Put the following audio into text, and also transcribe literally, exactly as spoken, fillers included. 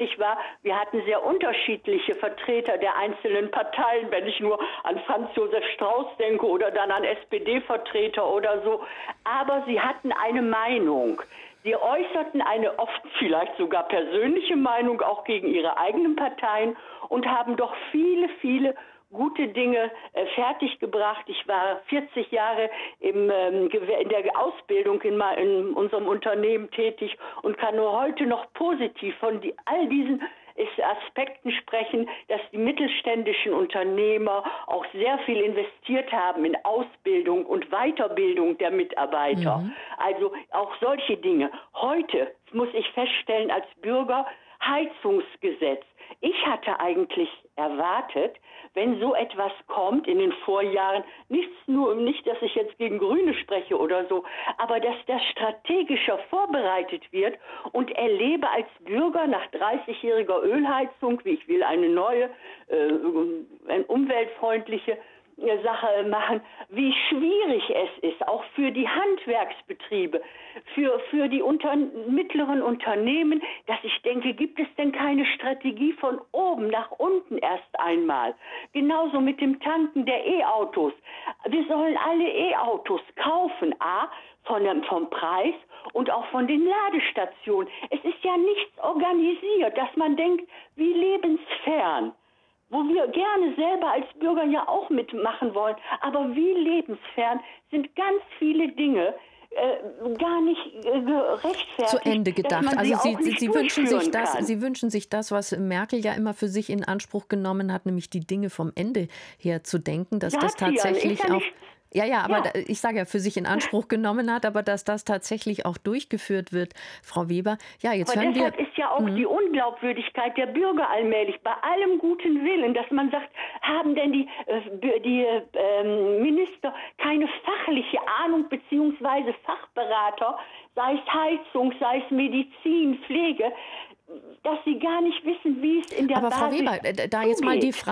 tätig war. Wir hatten sehr unterschiedliche Vertreter der einzelnen Parteien, wenn ich nur an Franz Josef Strauß denke oder dann an S P D-Vertreter oder so. Aber sie hatten eine Meinung. Sie äußerten eine oft vielleicht sogar persönliche Meinung auch gegen ihre eigenen Parteien und haben doch viele, viele gute Dinge äh, fertiggebracht. Ich war vierzig Jahre im, ähm, in der Ausbildung in, in unserem Unternehmen tätig und kann nur heute noch positiv von die, all diesen Aspekten sprechen, dass die mittelständischen Unternehmer auch sehr viel investiert haben in Ausbildung und Weiterbildung der Mitarbeiter. Mhm. Also auch solche Dinge. Heute muss ich feststellen als Bürger, Heizungsgesetz. Ich hatte eigentlich erwartet, wenn so etwas kommt in den Vorjahren, nichts nur, nicht, dass ich jetzt gegen Grüne spreche oder so, aber dass das strategischer vorbereitet wird und erlebe als Bürger nach dreißigjähriger Ölheizung, wie ich will, eine neue, äh, eine umweltfreundliche Sache machen, wie schwierig es ist, auch für die Handwerksbetriebe, für, für die unter, mittleren Unternehmen, dass ich denke, gibt es denn keine Strategie von oben nach unten erst einmal? Genauso mit dem Tanken der E-Autos. Wir sollen alle E-Autos kaufen, a, von dem, vom Preis und auch von den Ladestationen. Es ist ja nichts organisiert, dass man denkt, wie lebensfern. Wo wir gerne selber als Bürger ja auch mitmachen wollen. Aber wie lebensfern sind ganz viele Dinge äh, gar nicht äh, gerechtfertigt. Zu Ende gedacht. Also Sie, Sie, Sie, wünschen sich das, kann. Sie wünschen sich das, was Merkel ja immer für sich in Anspruch genommen hat, nämlich die Dinge vom Ende her zu denken, dass das tatsächlich ja auch... Ja, ja, aber ja. ich sage ja, für sich in Anspruch genommen hat, aber dass das tatsächlich auch durchgeführt wird, Frau Weber. Ja, jetzt aber hören deshalb wir, ist ja auch mh. die Unglaubwürdigkeit der Bürger allmählich, bei allem guten Willen, dass man sagt, haben denn die, äh, die äh, Minister keine fachliche Ahnung beziehungsweise Fachberater, sei es Heizung, sei es Medizin, Pflege, dass sie gar nicht wissen, wie es in der aber Basis Frau Weber, da jetzt mal die Frage,